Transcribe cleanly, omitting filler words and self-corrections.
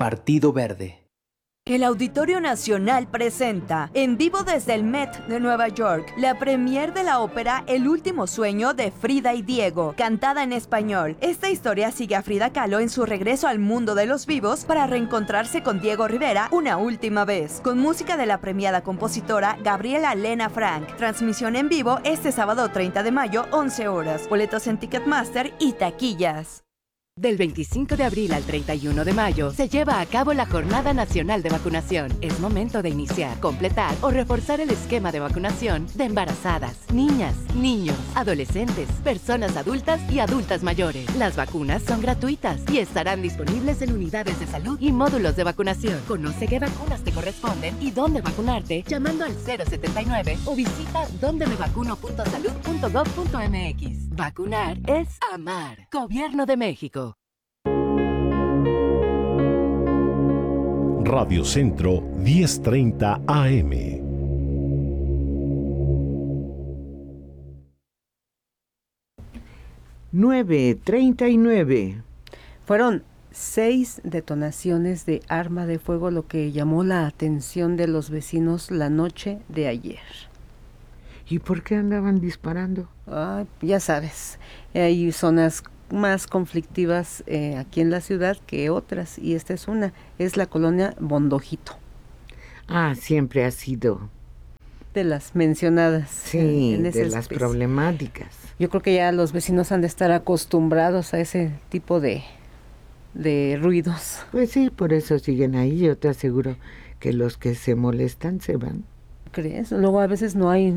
Partido Verde. El Auditorio Nacional presenta, en vivo desde el Met de Nueva York, la premier de la ópera El último sueño de Frida y Diego, cantada en español. Esta historia sigue a Frida Kahlo en su regreso al mundo de los vivos para reencontrarse con Diego Rivera una última vez, con música de la premiada compositora Gabriela Lena Frank. Transmisión en vivo este sábado 30 de mayo, 11 horas. Boletos en Ticketmaster y taquillas. Del 25 de abril al 31 de mayo se lleva a cabo la Jornada Nacional de Vacunación. Es momento de iniciar, completar o reforzar el esquema de vacunación de embarazadas, niñas, niños, adolescentes, personas adultas y adultas mayores. Las vacunas son gratuitas y estarán disponibles en unidades de salud y módulos de vacunación. Conoce qué vacunas te corresponden y dónde vacunarte llamando al 079 o visita dondemevacuno.salud.gov.mx. Vacunar es amar. Gobierno de México. Radio Centro 1030 AM. (9:39). Fueron 6 detonaciones de arma de fuego, lo que llamó la atención de los vecinos la noche de ayer. ¿Y por qué andaban disparando? Ya sabes, hay zonas más conflictivas aquí en la ciudad que otras, y esta es una, es la colonia Bondojito. Siempre ha sido de las mencionadas. Sí, de las problemáticas. Yo creo que ya los vecinos han de estar acostumbrados a ese tipo de ruidos. Pues sí, por eso siguen ahí. Yo te aseguro que los que se molestan se van. ¿Crees? Luego a veces no hay